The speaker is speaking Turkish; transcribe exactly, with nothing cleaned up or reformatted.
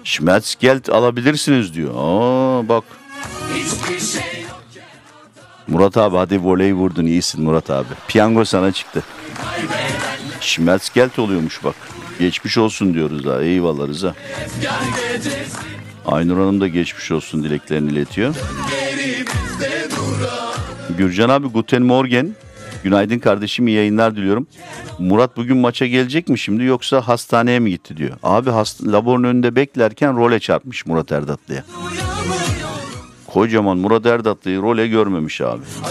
Schmerzgeld alabilirsiniz diyor. Aa bak. Murat abi hadi voley vurdun, iyisin Murat abi. Piyango sana çıktı. Schmerzgeld oluyormuş bak. Geçmiş olsun diyoruz ha. Eyvallah Rıza. Aynur Hanım da geçmiş olsun dileklerini iletiyor. Gürcan abi Guten Morgen. Günaydın kardeşim, iyi yayınlar diliyorum. Murat bugün maça gelecek mi şimdi yoksa hastaneye mi gitti diyor. Abi hast- laborun önünde beklerken role çarpmış Murat Erdatlı'ya. Kocaman Murat Erdatlı'yı role görmemiş abi.